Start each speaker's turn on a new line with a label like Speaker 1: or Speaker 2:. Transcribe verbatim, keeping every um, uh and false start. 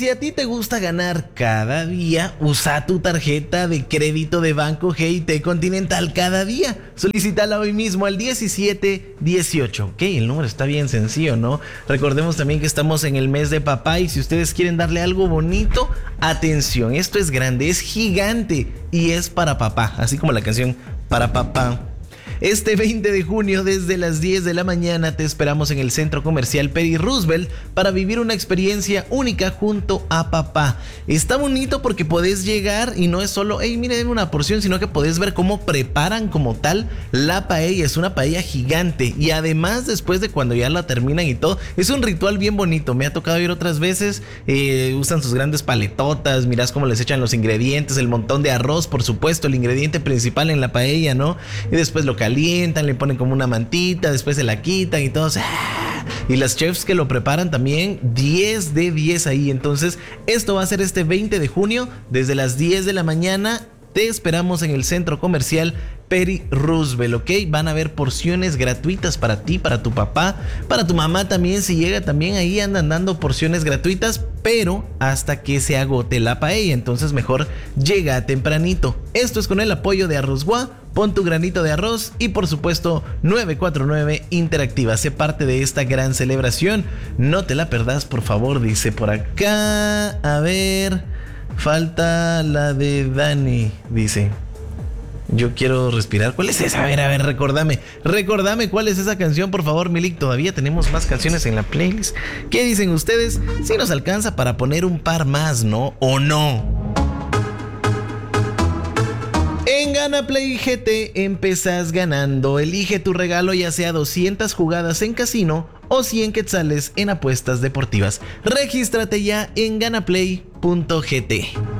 Speaker 1: si a ti te gusta ganar cada día, usa tu tarjeta de crédito de Banco G I T Continental cada día. Solicítala hoy mismo al diecisiete dieciocho. Ok, el número está bien sencillo, ¿no? Recordemos también que estamos en el mes de papá y si ustedes quieren darle algo bonito, atención, esto es grande, es gigante y es para papá, así como la canción Para Papá. Este veinte de junio desde las diez de la mañana te esperamos en el Centro Comercial Peri Roosevelt para vivir una experiencia única junto a papá. Está bonito porque podés llegar y no es solo, hey, miren una porción, sino que podés ver cómo preparan como tal la paella. Es una paella gigante y además después de cuando ya la terminan y todo, es un ritual bien bonito. Me ha tocado ir otras veces, eh, usan sus grandes paletotas, mirás cómo les echan los ingredientes, el montón de arroz, por supuesto, el ingrediente principal en la paella, ¿no? Y después lo calientan, le ponen como una mantita, después se la quitan y todo. Y las chefs que lo preparan también, diez de diez ahí. Entonces, esto va a ser este veinte de junio, desde las diez de la mañana. Te esperamos en el Centro Comercial Peri Roosevelt, ¿ok? Van a haber porciones gratuitas para ti, para tu papá, para tu mamá también. Si llega también, ahí andan dando porciones gratuitas, pero hasta que se agote la paella. Entonces mejor llega tempranito. Esto es con el apoyo de Arrozgua. Pon tu granito de arroz y por supuesto nueve cuatro nueve Interactiva. Sé parte de esta gran celebración. No te la perdás, por favor, dice por acá. A ver, falta la de Dani, dice. Yo quiero respirar. ¿Cuál es esa? A ver, a ver, recordame. Recordame cuál es esa canción, por favor, Milik. Todavía tenemos más canciones en la playlist. ¿Qué dicen ustedes? Si nos alcanza para poner un par más, ¿no? ¿O no? En GanaPlay G T empezás ganando. Elige tu regalo, ya sea doscientas jugadas en casino o cien quetzales en apuestas deportivas. Regístrate ya en ganaplay punto g t.